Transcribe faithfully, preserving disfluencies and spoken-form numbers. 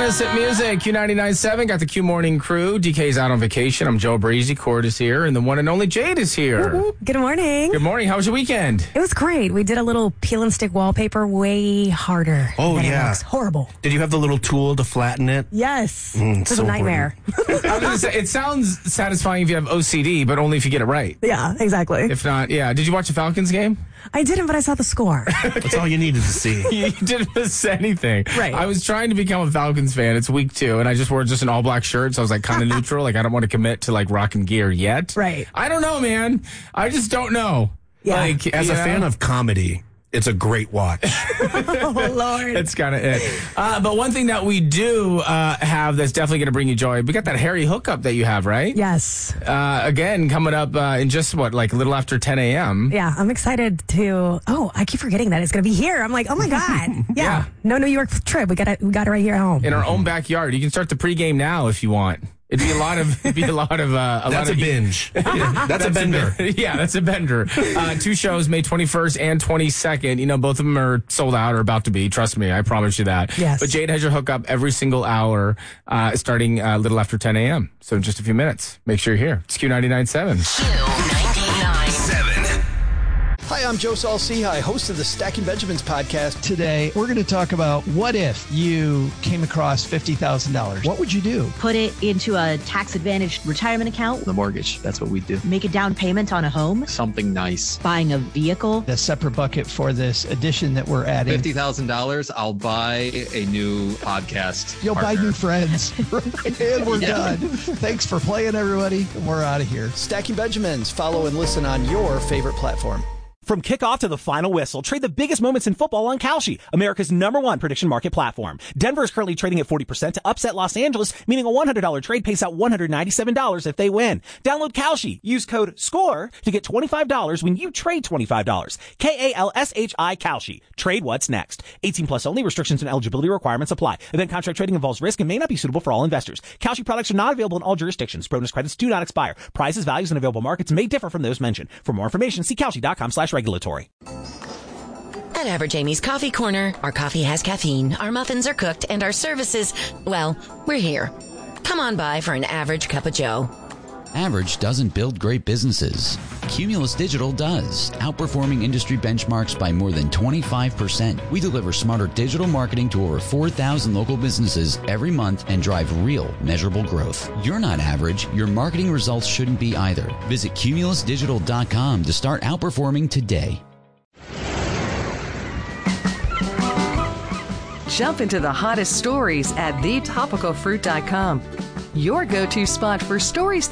Innocent Music, Q ninety-nine point seven. Got the Q Morning crew. D K's out on vacation. I'm Joe Breezy. Cord is here. And the one and only Jade is here. Woo-hoo. Good morning. Good morning. How was your weekend? It was great. We did a little peel and stick wallpaper way harder. Oh, than yeah. It looks. Horrible. Did you have the little tool to flatten it? Yes. Mm, it was so a nightmare. I was gonna say, it sounds satisfying if you have O C D, but only if you get it right. Yeah, exactly. If not, yeah. Did you watch the Falcons game? I didn't, but I saw the score. That's all you needed to see. You didn't miss anything. Right. I was trying to become a Falcons fan. It's week two, and I just wore just an all-black shirt, so I was like kind of neutral. Like, I don't want to commit to like rocking gear yet. Right. I don't know, man. I just don't know. Yeah. Like, As a you know? fan of comedy, it's a great watch. Oh, Lord. That's kind of it. Uh, but one thing that we do uh, have that's definitely going to bring you joy, we got that Harry hookup that you have, right? Yes. Uh, again, coming up uh, in just, what, like a little after ten a.m. Yeah, I'm excited to. Oh, I keep forgetting that it's going to be here. I'm like, oh my God. Yeah. Yeah. No New York trip. We got it. We got it right here at home. In our own backyard. You can start the pregame now if you want. It'd be a lot of, it'd be a lot of, uh, a That's lot a of binge. That's, That's a bender. A, yeah, that's a bender. Uh, two shows, May twenty-first and twenty-second. You know, both of them are sold out or about to be. Trust me, I promise you that. Yes. But Jade has your hookup every single hour, uh, starting uh, a little after ten a.m. So in just a few minutes, make sure you're here. It's Q ninety-nine point seven. Q ninety-nine point seven. Hi, I'm Joe Saul-Sehy, host of the Stacking Benjamins podcast. Today, we're going to talk about what if you came across fifty thousand dollars? What would you do? Put it into a tax-advantaged retirement account. The mortgage, that's what we do. Make a down payment on a home. Something nice. Buying a vehicle. The separate bucket for this edition that we're adding. fifty thousand dollars, I'll buy a new podcast. You'll partner. buy new friends. And we're Yeah. done. Thanks for playing, everybody. We're out of here. Stacking Benjamins. Follow and listen on your favorite platform. From kickoff to the final whistle, trade the biggest moments in football on Kalshi, America's number one prediction market platform. Denver is currently trading at forty percent to upset Los Angeles, meaning a one hundred dollars trade pays out one hundred ninety-seven dollars if they win. Download Kalshi. Use code SCORE to get twenty-five dollars when you trade twenty-five dollars. K A L S H I Kalshi. Trade what's next. eighteen plus only. Restrictions and eligibility requirements apply. Event contract trading involves risk and may not be suitable for all investors. Kalshi products are not available in all jurisdictions. Bonus credits do not expire. Prices, values, and available markets may differ from those mentioned. For more information, see Kalshi.com slash regulatory. At Average Amy's Coffee Corner, our coffee has caffeine, our muffins are cooked, and our services, well, we're here. Come on by for an average cup of joe. Average doesn't build great businesses. Cumulus Digital does, outperforming industry benchmarks by more than twenty-five percent. We deliver smarter digital marketing to over four thousand local businesses every month and drive real, measurable growth. You're not average. Your marketing results shouldn't be either. Visit cumulus digital dot com to start outperforming today. Jump into the hottest stories at the topical fruit dot com. Your go-to spot for stories